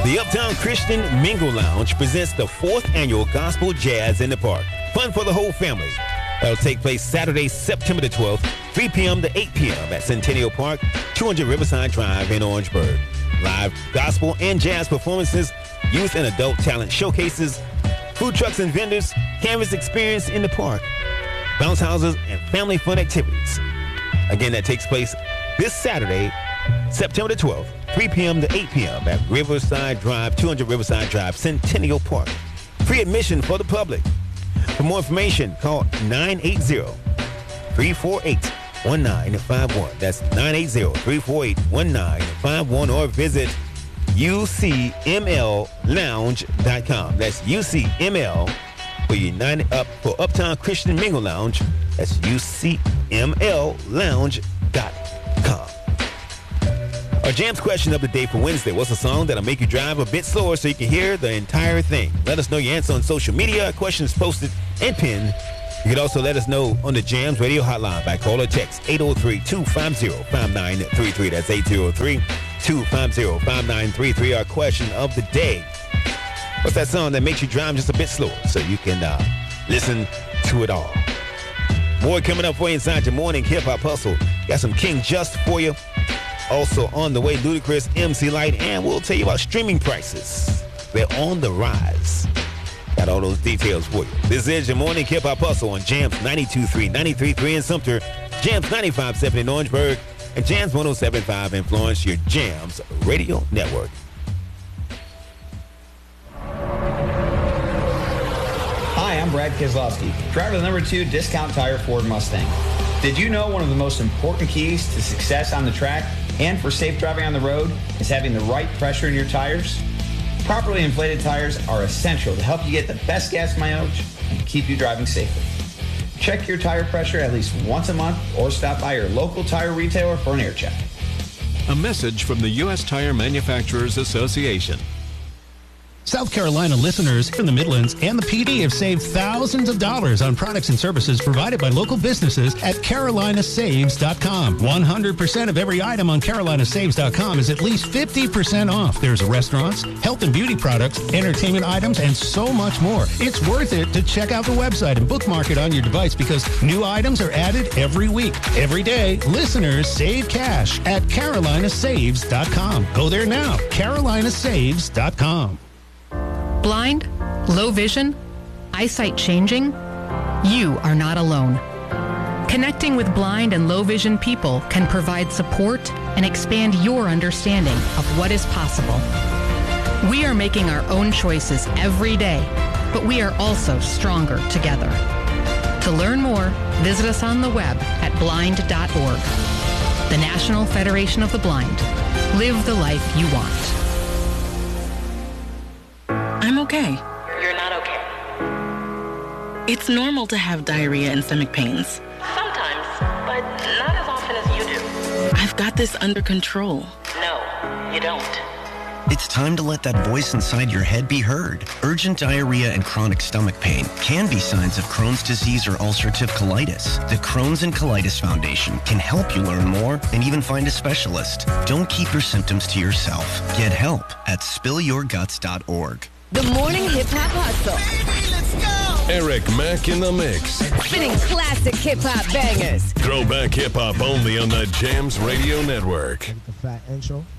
The Uptown Christian Mingle Lounge presents the 4th annual Gospel Jazz in the Park. Fun for the whole family. That'll take place Saturday, September the 12th, 3 p.m. to 8 p.m. at Centennial Park, 200 Riverside Drive in Orangeburg. Live gospel and jazz performances, youth and adult talent showcases, food trucks and vendors, canvas experience in the park, bounce houses, and family fun activities. Again, that takes place this Saturday, September the 12th, 3 p.m. to 8 p.m. at Riverside Drive, 200 Riverside Drive, Centennial Park. Free admission for the public. For more information, call 980-348-1951. That's 980-348-1951 or visit ucmllounge.com. That's UCML for United Up for Uptown Christian Mingle Lounge. That's ucmllounge.com. Our Jams question of the day for Wednesday: what's a song that'll make you drive a bit slower so you can hear the entire thing? Let us know your answer on social media. Questions posted and pinned. You can also let us know on the Jams Radio Hotline by call or text 803-250-5933. That's 803-250-5933. Our question of the day: what's that song that makes you drive just a bit slower so you can listen to it all? More coming up for you inside your morning hip-hop hustle. Got some King Just for you. Also on the way, Ludacris, MC Lyte, and we'll tell you about streaming prices. They're on the rise. Got all those details for you. This is your morning hip-hop hustle on Jams 92.3, 93.3 in Sumter, Jams 95.7 in Orangeburg, and Jams 107.5 in Florence, your Jams Radio Network. Hi, I'm Brad Keselowski, driver of the number 2 Discount Tire Ford Mustang. Did you know one of the most important keys to success on the track and for safe driving on the road is having the right pressure in your tires? Properly inflated tires are essential to help you get the best gas mileage and keep you driving safely. Check your tire pressure at least once a month or stop by your local tire retailer for an air check. A message from the U.S. Tire Manufacturers Association. South Carolina listeners in the Midlands and the PD have saved thousands of dollars on products and services provided by local businesses at carolinasaves.com. 100% of every item on carolinasaves.com is at least 50% off. There's restaurants, health and beauty products, entertainment items, and so much more. It's worth it to check out the website and bookmark it on your device because new items are added every week. Every day, listeners save cash at carolinasaves.com. Go there now, carolinasaves.com. Blind? Low vision? Eyesight changing? You are not alone. Connecting with blind and low vision people can provide support and expand your understanding of what is possible. We are making our own choices every day, but we are also stronger together. To learn more, visit us on the web at blind.org. The National Federation of the Blind. Live the life you want. I'm okay. You're not okay. It's normal to have diarrhea and stomach pains. Sometimes, but not as often as you do. I've got this under control. No, you don't. It's time to let that voice inside your head be heard. Urgent diarrhea and chronic stomach pain can be signs of Crohn's disease or ulcerative colitis. The Crohn's and Colitis Foundation can help you learn more and even find a specialist. Don't keep your symptoms to yourself. Get help at spillyourguts.org. The morning hip-hop hustle. Baby, let's go. Eric Mack in the mix. Spinning classic hip-hop bangers. Throwback hip-hop only on the Jams Radio Network. The fat intro.